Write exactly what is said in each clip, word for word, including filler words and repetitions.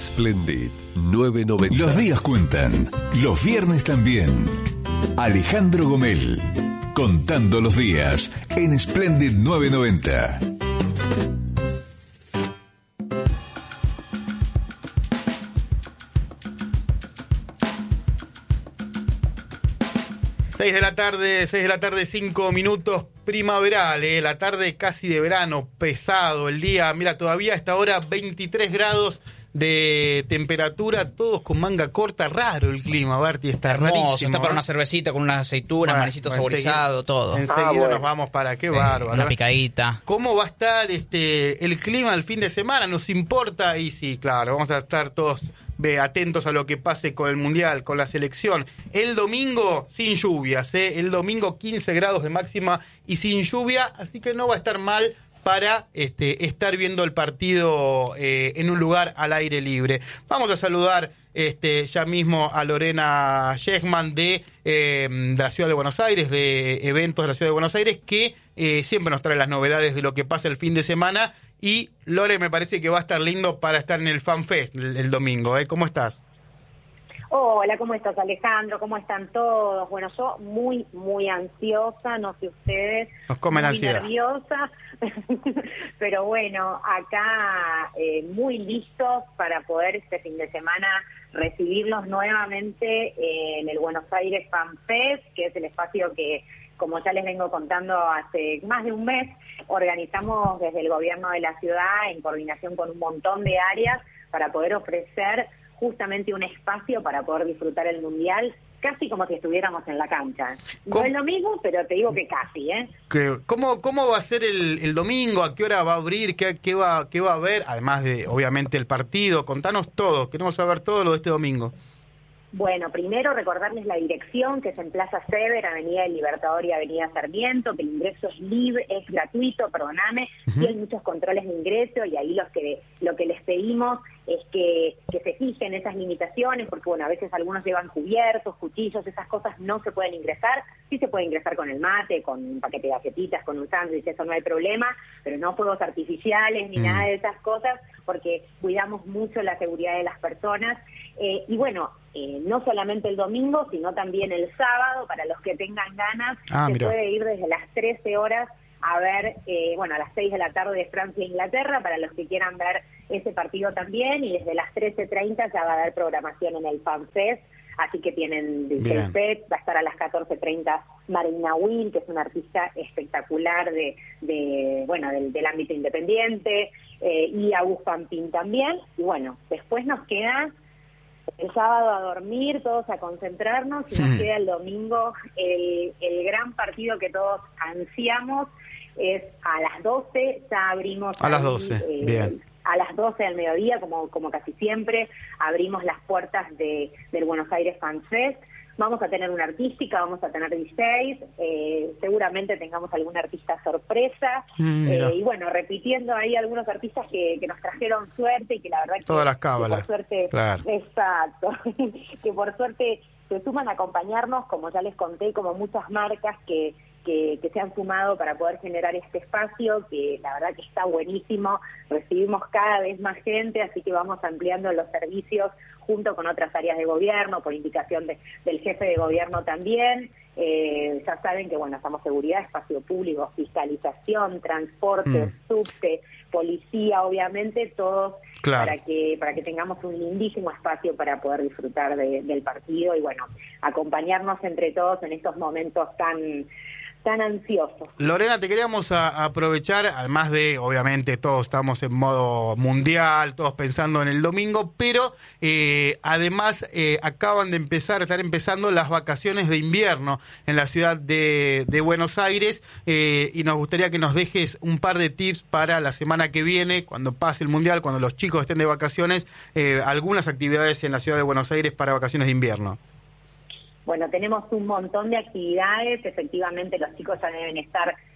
Splendid novecientos noventa. Los días cuentan, los viernes también. Alejandro Gomel, contando los días en Splendid novecientos noventa. seis de la tarde, seis de la tarde, cinco minutos, primaveral, eh, la tarde casi de verano, pesado el día, mira, todavía a esta hora veintitrés grados de temperatura, todos con manga corta, raro el clima, Berti, está hermoso, rarísimo. está para ¿eh? Una cervecita con unas aceitunas, Bueno, manicito enseguida, saborizado, todo. Enseguida Ah, bueno. nos vamos para, qué Sí, bárbaro. una ¿eh? picadita. ¿Cómo va a estar este el clima el fin de semana? ¿Nos importa? Y sí, claro, vamos a estar todos ve, atentos a lo que pase con el Mundial, con la selección. El domingo sin lluvias, ¿eh? El domingo quince grados de máxima y sin lluvia, así que no va a estar mal para este, estar viendo el partido eh, en un lugar al aire libre. Vamos a saludar este, ya mismo a Lorena Schechman de, eh, de la Ciudad de Buenos Aires, de eventos de la Ciudad de Buenos Aires, que eh, siempre nos trae las novedades de lo que pasa el fin de semana. Y Lore, me parece que va a estar lindo para estar en el FanFest el, el domingo, ¿eh? ¿Cómo estás? Hola, ¿cómo estás, Alejandro? ¿Cómo están todos? Bueno, yo muy, muy ansiosa, no sé ustedes. Nos come la muy ansiedad. nerviosa, pero bueno, acá eh, muy listos para poder este fin de semana recibirlos nuevamente en el Buenos Aires Fan Fest, que es el espacio que, como ya les vengo contando hace más de un mes, organizamos desde el gobierno de la ciudad en coordinación con un montón de áreas para poder ofrecer justamente un espacio para poder disfrutar el Mundial, casi como si estuviéramos en la cancha. No ¿Cómo? es lo mismo, pero te digo que casi, ¿eh? ¿Qué- ¿Cómo, ¿Cómo va a ser el, el domingo? ¿A qué hora va a abrir? ¿Qué, qué, va, ¿Qué va a haber? Además de, obviamente, el partido. Contanos todo. Queremos saber todo lo de este domingo. Bueno, primero recordarles la dirección, que es en Plaza Sever, Avenida del Libertador y Avenida Sarmiento, que el ingreso es libre, es gratuito, perdóname, Uh-huh. y hay muchos controles de ingreso, y ahí los que lo que les pedimos es que, que se fijen esas limitaciones, porque bueno, a veces algunos llevan cubiertos, cuchillos, esas cosas no se pueden ingresar, sí se puede ingresar con el mate, con un paquete de galletitas, con un sándwich, eso no hay problema, pero no fuegos artificiales ni Mm. nada de esas cosas, porque cuidamos mucho la seguridad de las personas, eh, y bueno, eh, no solamente el domingo, sino también el sábado, para los que tengan ganas, Ah, se mirá. puede ir desde las trece horas a ver, eh, bueno, a las seis de la tarde de Francia e Inglaterra, para los que quieran ver ese partido también, y desde las trece treinta ya va a haber programación en el FanFest, así que tienen D J Bien. Pet, va a estar a las catorce treinta Marina Will, que es una artista espectacular de, de bueno, del, del ámbito independiente, eh, y Agus Pampín también, y bueno, después nos queda el sábado a dormir, todos a concentrarnos, y nos Mm. queda el domingo el, el gran partido que todos ansiamos, es a las doce, ya abrimos... A las ahí, doce, eh, bien. A las doce del mediodía, como, como casi siempre, abrimos las puertas de, del Buenos Aires Fan Fest. Vamos a tener una artística, vamos a tener D Js, eh, seguramente tengamos alguna artista sorpresa, Mm, mira. eh, y bueno, repitiendo ahí algunos artistas que, que nos trajeron suerte y que la verdad que, Todas las que cábalas, por suerte, claro. exacto, que por suerte se suman a acompañarnos, como ya les conté, como muchas marcas que, que, que se han sumado para poder generar este espacio, que la verdad que está buenísimo, recibimos cada vez más gente, así que vamos ampliando los servicios junto con otras áreas de gobierno, por indicación de, del jefe de gobierno también. Eh, ya saben que, bueno, estamos seguridad, espacio público, fiscalización, transporte, Mm. subte, policía, obviamente, todos Claro. para que para que tengamos un lindísimo espacio para poder disfrutar de- del partido y, bueno, acompañarnos entre todos en estos momentos tan tan ansiosos. Lorena, te queríamos a- aprovechar, además de, obviamente, todos estamos en modo mundial, todos pensando en el domingo, pero eh, además eh, acaban de empezar, están empezando las vacaciones de invierno en la ciudad de, de Buenos Aires, eh, y nos gustaría que nos dejes un par de tips para la semana que viene, cuando pase el mundial, cuando los chicos estén de vacaciones, eh, algunas actividades en la ciudad de Buenos Aires para vacaciones de invierno. Bueno, tenemos un montón de actividades, efectivamente los chicos ya deben estar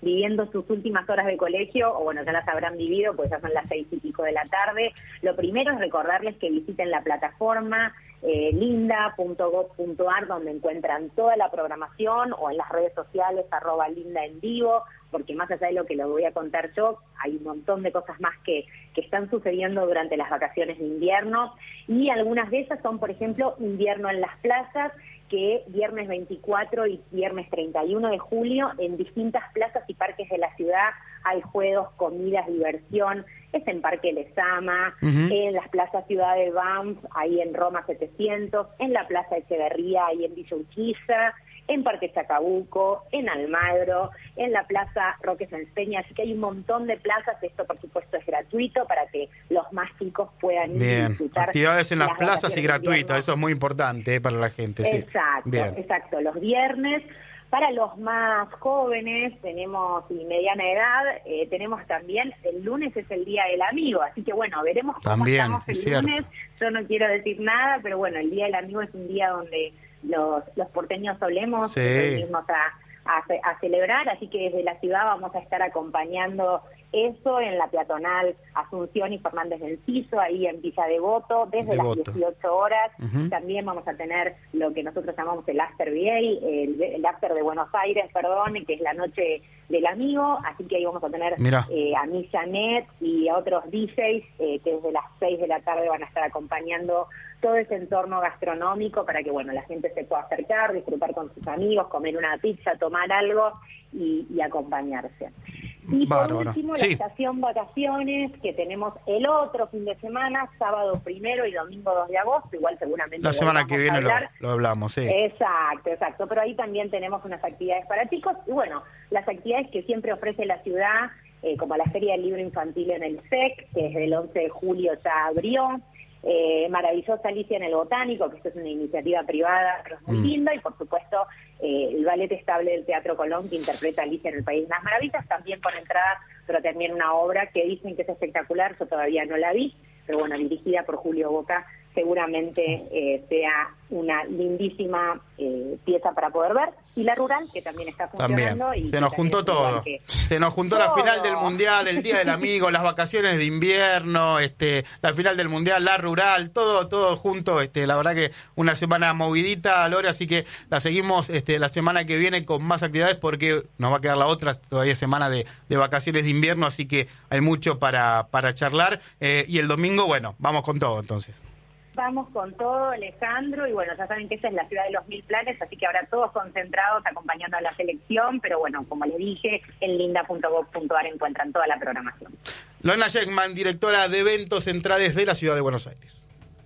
viviendo sus últimas horas de colegio, o bueno, ya las habrán vivido, pues ya son las seis y pico de la tarde. Lo primero es recordarles que visiten la plataforma eh, linda punto gob punto ar, donde encuentran toda la programación, o en las redes sociales, arroba linda en vivo, porque más allá de lo que les voy a contar yo, hay un montón de cosas más que, que están sucediendo durante las vacaciones de invierno, y algunas de esas son, por ejemplo, invierno en las plazas, que viernes veinticuatro y viernes treinta y uno de julio en distintas plazas y parques de la ciudad hay juegos, comidas, diversión. Es en Parque Lezama, uh-huh. en las plazas Ciudad de Banff, ahí en Roma setecientos, en la Plaza Echeverría, ahí en Villa Urquiza, en Parque Chacabuco, en Almagro, en la Plaza Roque Sanseña, así que hay un montón de plazas. Esto, por supuesto, es gratuito para que los más chicos puedan ir Bien. a disfrutar. Actividades en las, las plazas y gratuitas, eso es muy importante eh, para la gente. Sí. Exacto, Bien. exacto. Los viernes. Para los más jóvenes, tenemos y mediana edad, eh, tenemos también, el lunes es el Día del Amigo, así que bueno, veremos cómo también, estamos el cierto. lunes. Yo no quiero decir nada, pero bueno, el Día del Amigo es un día donde los, los porteños solemos sí. venimos a, a, a celebrar, así que desde la ciudad vamos a estar acompañando eso en la peatonal Asunción y Fernández del Enciso, ahí en Villa Devoto, desde Devoto. las dieciocho horas. Uh-huh. También vamos a tener lo que nosotros llamamos el After V A, el, el After de Buenos Aires, perdón, que es la noche del amigo, así que ahí vamos a tener eh, a mi Janet y a otros D Js eh, que desde las seis de la tarde van a estar acompañando todo ese entorno gastronómico para que bueno la gente se pueda acercar, disfrutar con sus amigos, comer una pizza, tomar algo y, y acompañarse. Y Bárbaro. por último, Sí. la estación vacaciones, que tenemos el otro fin de semana, sábado primero y domingo dos de agosto, igual seguramente La semana que viene lo, lo hablamos, sí. Exacto, exacto, pero ahí también tenemos unas actividades para chicos, y bueno, las actividades que siempre ofrece la ciudad, eh, como la Feria del Libro Infantil en el S E C, que desde el once de julio ya abrió, Eh, maravillosa Alicia en el Botánico, que esto es una iniciativa privada, pero es muy mm. linda, y por supuesto eh, el ballet estable del Teatro Colón, que interpreta Alicia en el País de las Maravillas, también con entradas, pero también una obra que dicen que es espectacular, yo todavía no la vi, pero bueno, dirigida por Julio Boca, seguramente eh, sea una lindísima eh, pieza para poder ver, y la rural, que también está funcionando. También. Y se nos juntó todo. Que... Se nos juntó todo. La final del Mundial, el Día del Amigo, las vacaciones de invierno, este, la final del Mundial, la rural, todo todo junto. Este, la verdad que una semana movidita, Lore, así que la seguimos este, la semana que viene con más actividades, porque nos va a quedar la otra todavía semana de, de vacaciones de invierno, así que hay mucho para, para charlar. Eh, y el domingo, bueno, vamos con todo entonces. Vamos con todo, Alejandro, y bueno, ya saben que esa es la ciudad de los mil planes, así que ahora todos concentrados acompañando a la selección, pero bueno, como les dije, en linda punto gob punto ar encuentran toda la programación. Lorena Sheckman, directora de eventos centrales de la ciudad de Buenos Aires.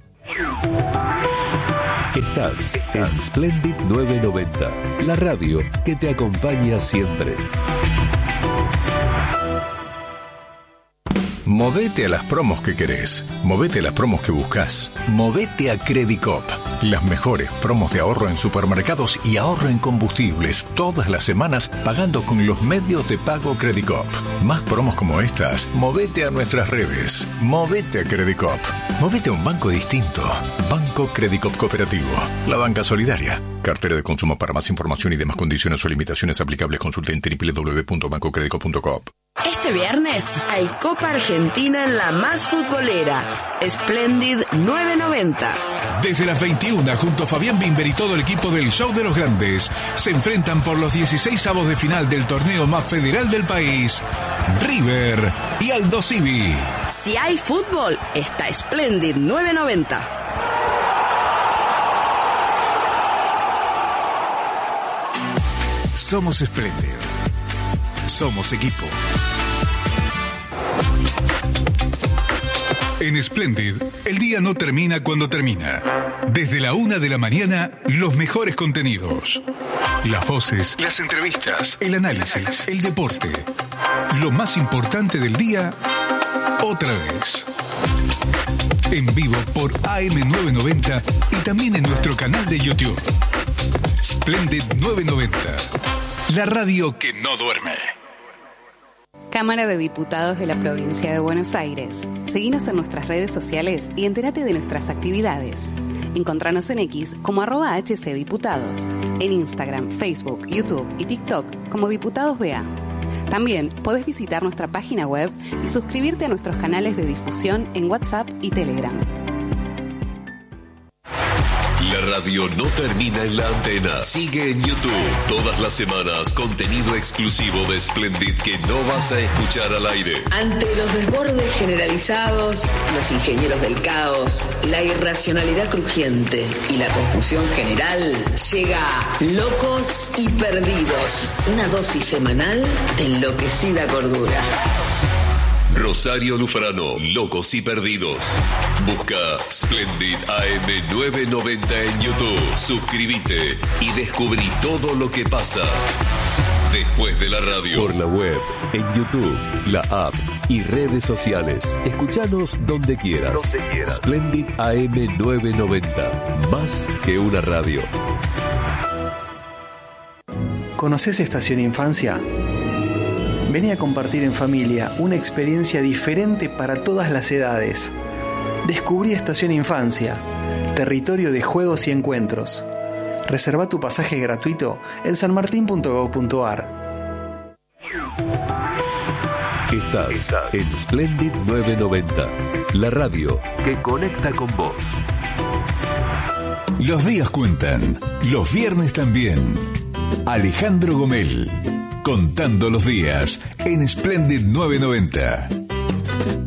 Estás en Splendid novecientos noventa, la radio que te acompaña siempre. Movete a las promos que querés. Movete a las promos que buscas. Movete a Credicop. Las mejores promos de ahorro en supermercados y ahorro en combustibles todas las semanas pagando con los medios de pago Credicop. Más promos como estas, movete a nuestras redes. Movete a Credicop. Movete a un banco distinto. Banco Credicop Cooperativo. La banca solidaria. Cartera de consumo. Para más información y demás condiciones o limitaciones aplicables, consulte en doble u doble u doble u punto banco credicop punto com. Este viernes hay Copa Argentina en la más futbolera, Splendid novecientos noventa. Desde las veintiuna, junto a Fabián Bimber y todo el equipo del Show de los Grandes, se enfrentan por los dieciséis avos de final del torneo más federal del país, River y Aldo Civi. Si hay fútbol, está Splendid novecientos noventa. Somos Splendid. Somos equipo. En Splendid, el día no termina cuando termina. Desde la una de la mañana, los mejores contenidos. Las voces, las entrevistas, el análisis, el deporte. Lo más importante del día, otra vez. En vivo por A M novecientos noventa y también en nuestro canal de YouTube. Splendid novecientos noventa. La radio que no duerme. Cámara de Diputados de la Provincia de Buenos Aires. Seguinos en nuestras redes sociales y entérate de nuestras actividades. Encontranos en X como arroba hcdiputados. En Instagram, Facebook, YouTube y TikTok como Diputados B A. También podés visitar nuestra página web y suscribirte a nuestros canales de difusión en WhatsApp y Telegram. La radio no termina en la antena. Sigue en YouTube. Todas las semanas, contenido exclusivo de Splendid que no vas a escuchar al aire. Ante los desbordes generalizados, los ingenieros del caos, la irracionalidad crujiente y la confusión general, llega Locos y Perdidos, una dosis semanal de enloquecida cordura. Rosario Lufrano, Locos y Perdidos. Busca Splendid A M novecientos noventa en YouTube. Suscríbete y descubrí todo lo que pasa después de la radio. Por la web, en YouTube, la app y redes sociales. Escuchanos donde quieras. Donde quieras. Splendid A M novecientos noventa. Más que una radio. ¿Conoces Estación Infancia? Vení a compartir en familia una experiencia diferente para todas las edades. Descubrí Estación Infancia, territorio de juegos y encuentros. Reserva tu pasaje gratuito en sanmartin punto gob punto ar. Estás, Estás en Splendid novecientos noventa, la radio que conecta con vos. Los días cuentan, los viernes también. Alejandro Gomel, contando los días en Splendid novecientos noventa.